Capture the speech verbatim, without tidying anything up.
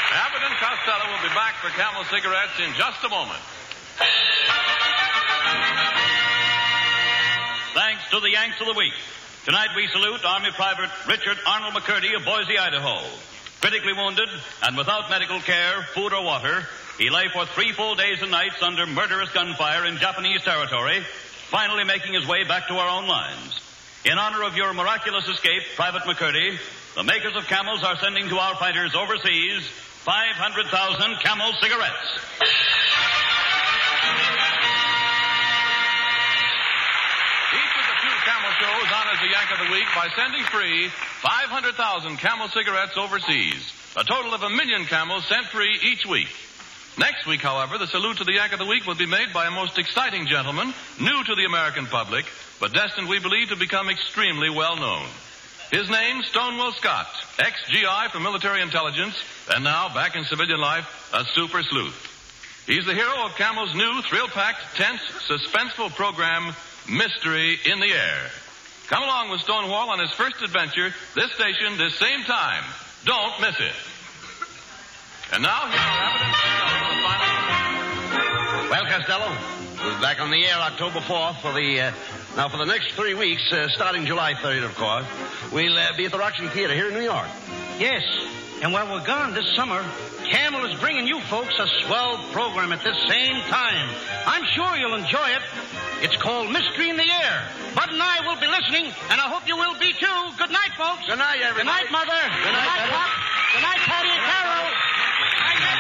Abbott and Costello will be back for Camel Cigarettes in just a moment. Thanks to the Yanks of the Week. Tonight we salute Army Private Richard Arnold McCurdy of Boise, Idaho. Critically wounded and without medical care, food, or water, he lay for three full days and nights under murderous gunfire in Japanese territory, finally making his way back to our own lines. In honor of your miraculous escape, Private McCurdy, the makers of Camels are sending to our fighters overseas five hundred thousand Camel cigarettes. Each of the two Camel shows honors the Yank of the Week by sending free five hundred thousand Camel cigarettes overseas. A total of a million Camels sent free each week. Next week, however, the salute to the Yank of the Week will be made by a most exciting gentleman, new to the American public, but destined, we believe, to become extremely well known. His name, Stonewall Scott, ex-G I for military intelligence, and now, back in civilian life, a super sleuth. He's the hero of Camel's new, thrill-packed, tense, suspenseful program, Mystery in the Air. Come along with Stonewall on his first adventure, this station, this same time. Don't miss it. And now, here are Abbott and Costello for the final. Well, Costello, we're back on the air October fourth for the, uh, now for the next three weeks, uh, starting July thirtieth, of course, we'll uh, be at the Roxy Theater here in New York. Yes, and while we're gone this summer, Camel is bringing you folks a swell program at this same time. I'm sure you'll enjoy it. It's called Mystery in the Air. Bud and I will be listening, and I hope you will be too. Good night, folks. Good night, everybody. Good night, Mother. Good night, Good night, Pop. Good night, Patty.